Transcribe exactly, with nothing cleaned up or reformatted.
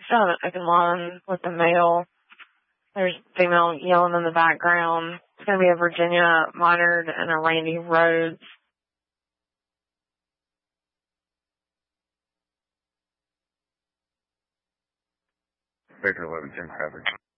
Still have an open line with the male. There's female yelling in the background. It's going to be a Virginia Minard and a Randy Rhodes. Victor eleven ten traffic.